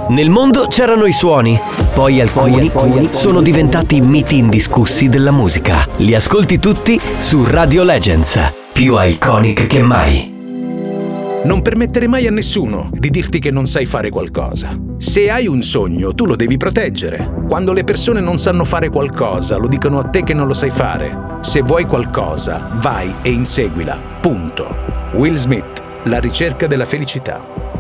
Nel mondo c'erano i suoni, poi alcuni sono diventati miti indiscussi della musica. Li ascolti tutti su Radio Legends, più iconic che mai. Non permettere mai a nessuno di dirti che non sai fare qualcosa. Se hai un sogno, tu lo devi proteggere. Quando le persone non sanno fare qualcosa, lo dicono a te che non lo sai fare. Se vuoi qualcosa, vai e inseguila. Punto. Will Smith, La ricerca della felicità.